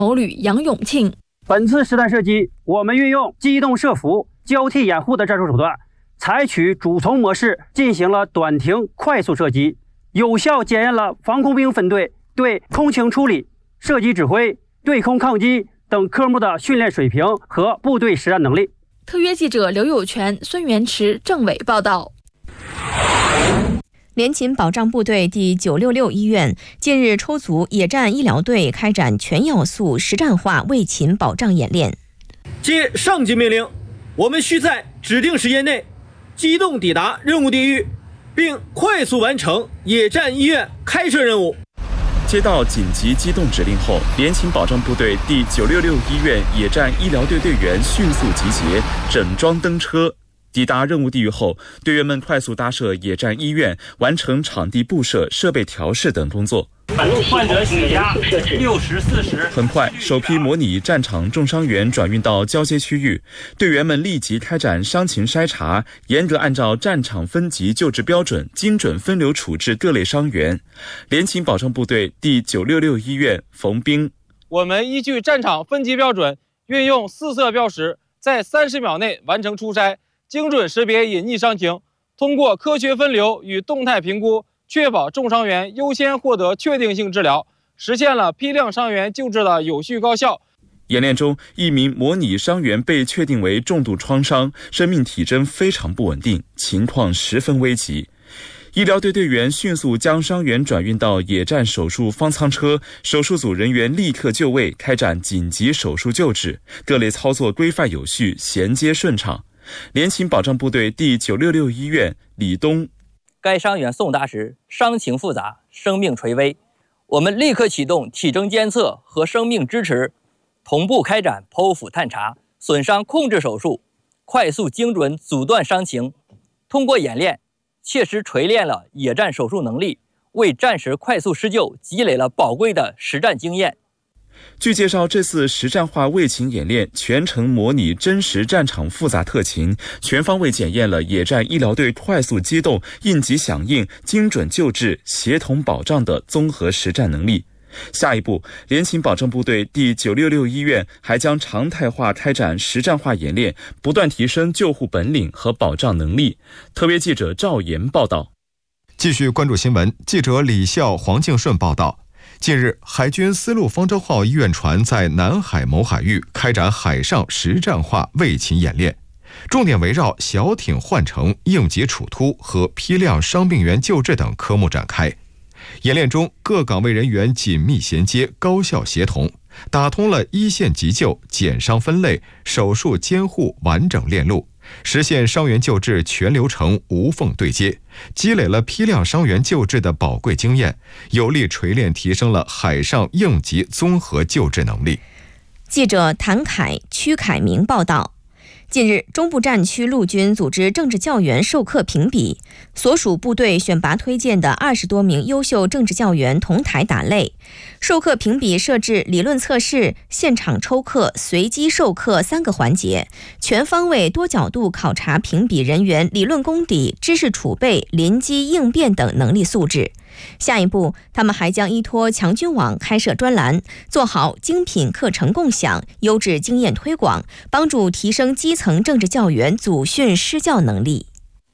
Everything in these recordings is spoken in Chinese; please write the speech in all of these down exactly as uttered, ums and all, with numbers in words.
某旅杨永庆。 本次实弹射击，我们运用机动设伏、交替掩护的战术手段，采取主从模式进行了短停快速射击，有效检验了防空兵分队对空情处理、射击指挥、对空抗击等科目的训练水平和部队实战能力。 特约记者刘有全、孙元池、郑伟报道。 联勤保障部队第九六六医院近日抽组野战医疗队开展全要素实战化卫勤保障演练。 接上级命令，我们需在指定时间内机动抵达任务地域，并快速完成野战医院开设任务。 接到紧急机动指令后，联勤保障部队第九六六医院野战医疗队队员迅速集结，整装登车。抵达任务地域后，队员们快速搭设野战医院，完成场地布设、设备调试等工作。 患者血压六十四十。 很快，首批模拟战场重伤员转运到交接区域，队员们立即开展伤情筛查，严格按照战场分级救治标准，精准分流处置各类伤员。联勤保障部队第九六六医院冯兵， 我们依据战场分级标准，运用四色标识，在三十秒内完成出筛，精准识别隐匿伤情，通过科学分流与动态评估，确保重伤员优先获得确定性治疗，实现了批量伤员救治的有序高效。 演练中，一名模拟伤员被确定为重度创伤，生命体征非常不稳定，情况十分危急。医疗队队员迅速将伤员转运到野战手术方舱车，手术组人员立刻就位，开展紧急手术救治，各类操作规范有序，衔接顺畅。联勤保障部队第九六六医院李东， 该伤员送达时伤情复杂，生命垂危，我们立刻启动体征监测和生命支持，同步开展剖腹探查、损伤控制手术，快速精准阻断伤情。通过演练，切实锤炼了野战手术能力，为战时快速施救积累了宝贵的实战经验。 据介绍，这次实战化卫勤演练全程模拟真实战场复杂特情，全方位检验了野战医疗队快速机动、应急响应、精准救治、协同保障的综合实战能力。下一步，联勤保障部队第九六六医院还将常态化开展实战化演练，不断提升救护本领和保障能力。特别记者赵岩报道。 继续关注新闻，记者李笑、黄敬顺报道。近日，海军丝路方舟号医院船在南海某海域开展海上实战化卫勤演练，重点围绕小艇换乘、应急处突和批量伤病员救治等科目展开。演练中，各岗位人员紧密衔接、高效协同，打通了一线急救、减伤分类、手术监护完整链路，实现伤员救治全流程无缝对接，积累了批量伤员救治的宝贵经验，有力锤炼提升了海上应急综合救治能力。 记者谭凯、曲凯明报道。近日，中部战区陆军组织政治教员授课评比，所属部队选拔推荐的二十多名优秀政治教员同台打擂。授课评比设置理论测试、现场抽课、随机授课三个环节，全方位多角度考察评比人员理论功底、知识储备、临机应变等能力素质。下一步，他们还将依托强军网开设专栏，做好精品课程共享、优质经验推广，帮助提升基层政治教员组训施教能力。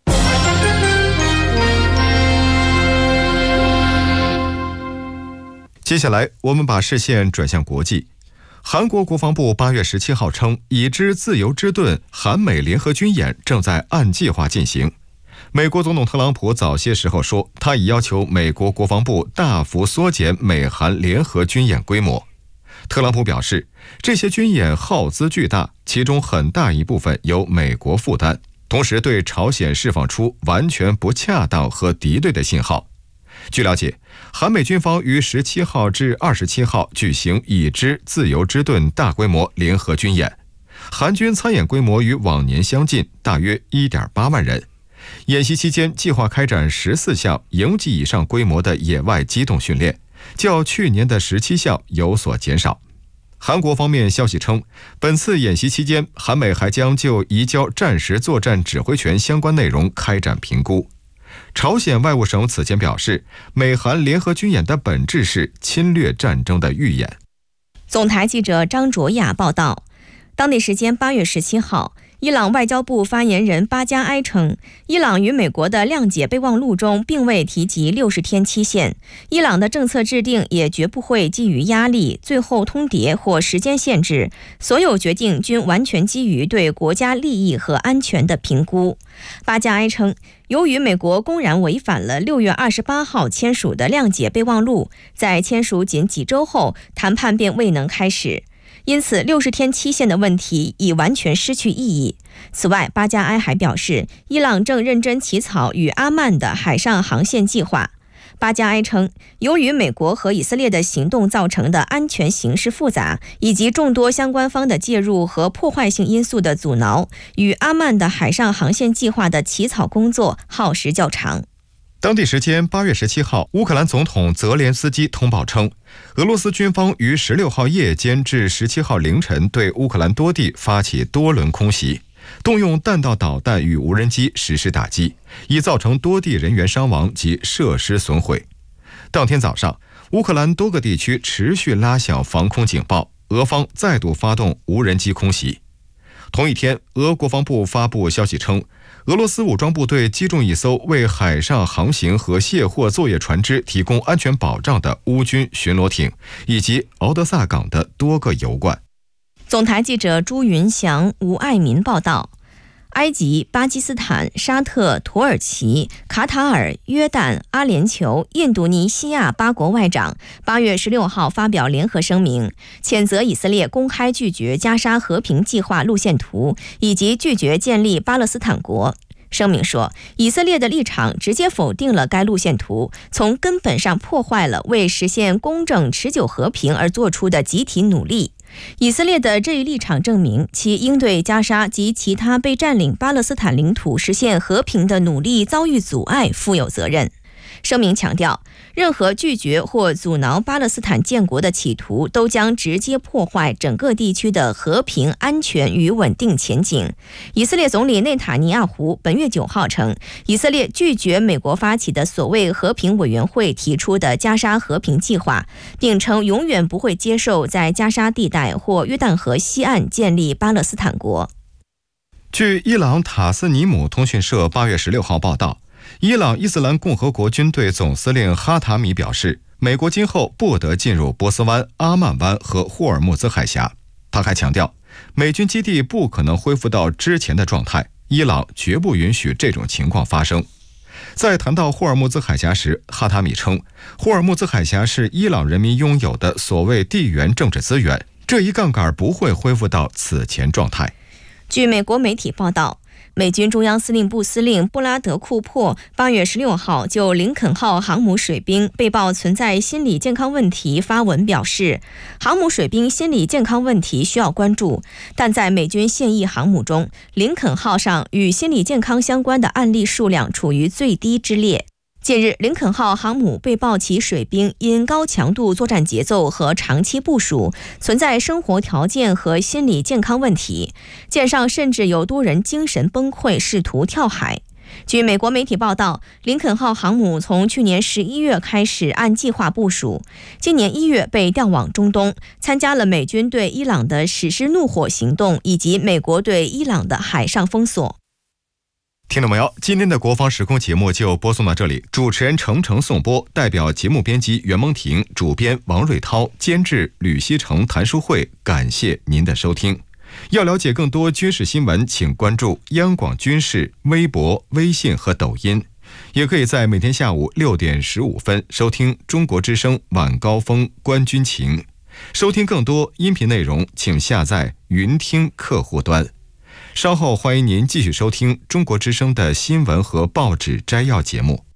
接下来，我们把视线转向国际。韩国国防部八月十七号称，已知自由之盾韩美联合军演正在按计划进行。美国总统特朗普早些时候说，他已要求美国国防部大幅缩减美韩联合军演规模。特朗普表示，这些军演耗资巨大，其中很大一部分由美国负担，同时对朝鲜释放出完全不恰当和敌对的信号。据了解，韩美军方于十七号至二十七号举行已知自由之盾大规模联合军演，韩军参演规模与往年相近，大约 一点八万人。演习期间计划开展十四项营级以上规模的野外机动训练，较去年的十七项有所减少。韩国方面消息称，本次演习期间，韩美还将就移交战时作战指挥权相关内容开展评估。朝鲜外务省此前表示，美韩联合军演的本质是侵略战争的预演。 总台记者张卓雅报道，当地时间八月十七号，伊朗外交部发言人巴加埃称，伊朗与美国的谅解备忘录中并未提及六十天期限，伊朗的政策制定也绝不会基于压力、最后通牒或时间限制，所有决定均完全基于对国家利益和安全的评估。巴加埃称，由于美国公然违反了六月二十八号签署的谅解备忘录，在签署仅几周后，谈判便未能开始。因此，六十天期限的问题已完全失去意义。此外，巴加埃还表示，伊朗正认真起草与阿曼的海上航线计划。巴加埃称，由于美国和以色列的行动造成的安全形势复杂，以及众多相关方的介入和破坏性因素的阻挠，与阿曼的海上航线计划的起草工作耗时较长。 当地时间八月十七号，乌克兰总统泽连斯基通报称，俄罗斯军方于十六号夜间至十七号凌晨对乌克兰多地发起多轮空袭，动用弹道导弹与无人机实施打击，已造成多地人员伤亡及设施损毁。当天早上，乌克兰多个地区持续拉响防空警报，俄方再度发动无人机空袭。同一天，俄国防部发布消息称，俄罗斯武装部队击中一艘为海上航行和卸货作业船只提供安全保障的乌军巡逻艇，以及敖德萨港的多个油罐。 总台记者朱云祥、吴爱民报道，埃及、巴基斯坦、沙特、土耳其、卡塔尔、约旦、阿联酋、印度尼西亚八国外长八月十六号发表联合声明，谴责以色列公开拒绝加沙和平计划路线图，以及拒绝建立巴勒斯坦国。声明说，以色列的立场直接否定了该路线图，从根本上破坏了为实现公正持久和平而做出的集体努力。以色列的这一立场证明，其应对加沙及其他被占领巴勒斯坦领土实现和平的努力遭遇阻碍，负有责任。声明强调，任何拒绝或阻挠巴勒斯坦建国的企图都将直接破坏整个地区的和平、安全与稳定前景。以色列总理内塔尼亚胡本月九号称，以色列拒绝美国发起的所谓和平委员会提出的加沙和平计划，并称永远不会接受在加沙地带或约旦河西岸建立巴勒斯坦国。 据伊朗塔斯尼姆通讯社八月十六号报道，伊朗伊斯兰共和国军队总司令哈塔米表示，美国今后不得进入波斯湾、阿曼湾和霍尔木兹海峡。他还强调，美军基地不可能恢复到之前的状态，伊朗绝不允许这种情况发生。在谈到霍尔木兹海峡时，哈塔米称，霍尔木兹海峡是伊朗人民拥有的所谓地缘政治资源，这一杠杆不会恢复到此前状态。 据美国媒体报道，美军中央司令部司令布拉德·库珀八月十六号就林肯号航母水兵被曝存在心理健康问题发文表示，航母水兵心理健康问题需要关注，但在美军现役航母中，林肯号上与心理健康相关的案例数量处于最低之列。近日，林肯号航母被曝其水兵因高强度作战节奏和长期部署，存在生活条件和心理健康问题，舰上甚至有多人精神崩溃，试图跳海。据美国媒体报道，林肯号航母从去年十一月开始按计划部署，今年一月被调往中东，参加了美军对伊朗的实施怒火行动，以及美国对伊朗的海上封锁。 听众朋友，今天的国防时空节目就播送到这里，主持人程程颂播，代表节目编辑袁蒙婷，主编王瑞涛，监制吕希成、谭淑慧，感谢您的收听。要了解更多军事新闻，请关注央广军事微博、微信和抖音，也可以在每天下午六点十五分收听中国之声晚高峰观军情。收听更多音频内容，请下载云听客户端。稍后欢迎您继续收听中国之声的新闻和报纸摘要节目。